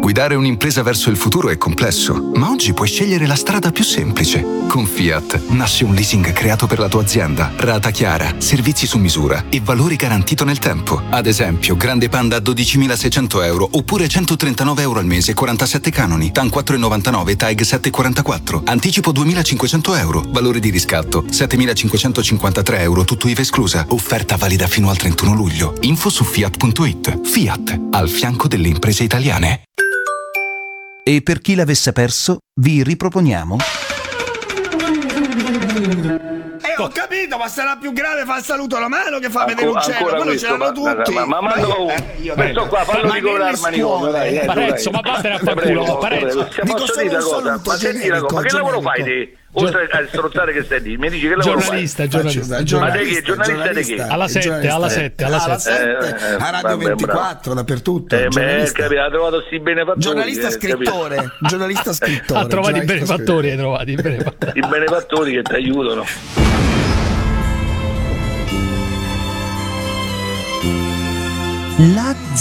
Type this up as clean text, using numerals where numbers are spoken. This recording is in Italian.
Guidare un'impresa verso il futuro è complesso, ma oggi puoi scegliere la strada più semplice. Con Fiat nasce un leasing creato per la tua azienda, rata chiara, servizi su misura e valore garantito nel tempo. Ad esempio, Grande Panda a 12.600 euro oppure 139 euro al mese, 47 canoni, TAN 4,99, TAG 7,44. Anticipo 2.500 euro, valore di riscatto 7.553 euro, tutto IVA esclusa. Offerta valida fino al 31 luglio. Info su Fiat.it. Fiat, al fianco delle imprese italiane. E per chi l'avesse perso, vi riproponiamo... Ho capito, ma sarà più grave fa il saluto alla mano che fa vedere un cielo, quello ce l'hanno tutti. Questo qua fallo ricoverare al manicomio, Parenzo, ma vattene a fanculo, Parenzo. Posso dire una cosa? Ma senti una cosa, ma che lavoro fai te? Oltre a strozzare che stai lì, mi dici che lavoro fai? Giornalista. Ma te che? Giornalista di che? Alla 7, a Radio 24, dappertutto. Capito, ha trovato sti benefattori. Giornalista scrittore. Ha trovato i benefattori, i benefattori che ti aiutano. La